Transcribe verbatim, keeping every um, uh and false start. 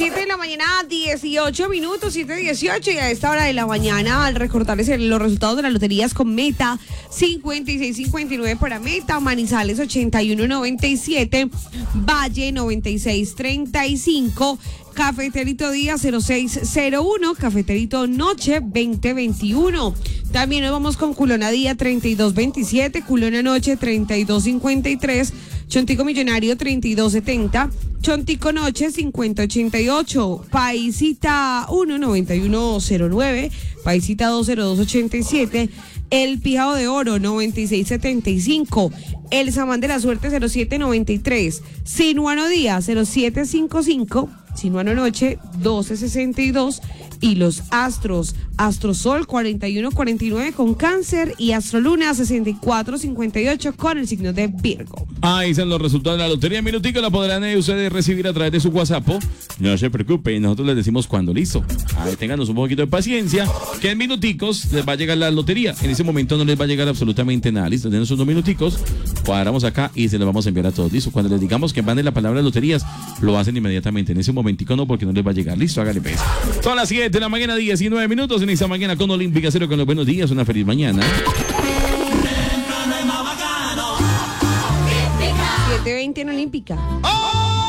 siete de la mañana, dieciocho minutos, siete dieciocho, y a esta hora de la mañana, al recordarles los resultados de las loterías con Meta, cincuenta y seis cincuenta y nueve para Meta, Manizales ochenta y uno noventa y siete, Valle noventa y seis treinta y cinco, Cafeterito Día cero seis cero uno, Cafeterito Noche veinte veintiuno. También nos vamos con Culona Día treinta y dos veintisiete, Culona Noche treinta y dos cincuenta y tres, Chontico Millonario treinta y dos setenta, Chontico Noche cincuenta ochenta y ocho, Paisita uno noventa y uno cero nueve, Paisita dos cero dos ochenta y siete, El Pijao de Oro noventa y seis setenta y cinco, El Samán de la Suerte cero siete noventa y tres, Sinuano Día cero siete cincuenta y cinco, Sinuano Noche doce sesenta y dos, y los Astros, Astrosol cuarenta y uno cuarenta y nueve con Cáncer y Astroluna sesenta y cuatro cincuenta y ocho con el signo de Virgo. Ahí están los resultados de la lotería. Minutico la podrán eh, ustedes recibir a través de su WhatsApp. No se preocupen, nosotros les decimos cuando listo. Ahí ténganos un poquito de paciencia, que en minuticos les va a llegar la lotería. En ese momento no les va a llegar absolutamente nada. Listo, denos unos minuticos, cuadramos acá y se los vamos a enviar a todos. Listo, cuando les digamos que manden la palabra loterías, lo hacen inmediatamente. En ese momentico no, porque no les va a llegar. Listo, háganle pues. Son las siete de la mañana, diecinueve minutos en esta mañana con Olímpica Cero, con los buenos días. Una feliz mañana. siete veinte en Olímpica. ¡Oh!